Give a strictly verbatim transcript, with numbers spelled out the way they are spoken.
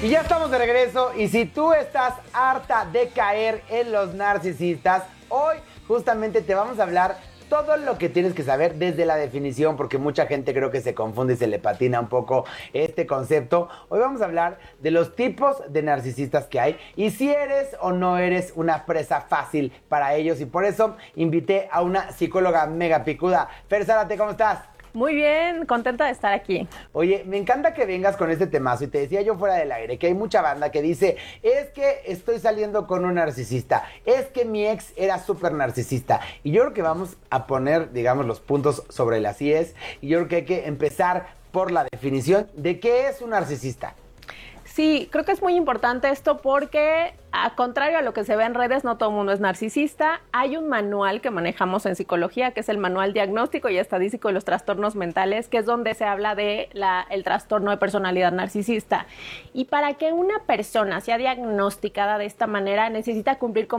Y ya estamos de regreso, y si tú estás harta de caer en los narcisistas, hoy justamente te vamos a hablar todo lo que tienes que saber desde la definición, porque mucha gente creo que se confunde y se le patina un poco este concepto. Hoy vamos a hablar de los tipos de narcisistas que hay y si eres o no eres una presa fácil para ellos, y por eso invité a una psicóloga mega picuda. Fer Zárate, ¿cómo estás? Muy bien, contenta de estar aquí. Oye, me encanta que vengas con este temazo, y te decía yo fuera del aire que hay mucha banda que dice, es que estoy saliendo con un narcisista, es que mi ex era súper narcisista, y yo creo que vamos a poner, digamos, los puntos sobre las íes, y yo creo que hay que empezar por la definición de qué es un narcisista. Sí, creo que es muy importante esto porque, a contrario a lo que se ve en redes, no todo el mundo es narcisista. Hay un manual que manejamos en psicología, que es el Manual Diagnóstico y Estadístico de los Trastornos Mentales, que es donde se habla de la, el trastorno de personalidad narcisista. Y para que una persona sea diagnosticada de esta manera, necesita cumplir con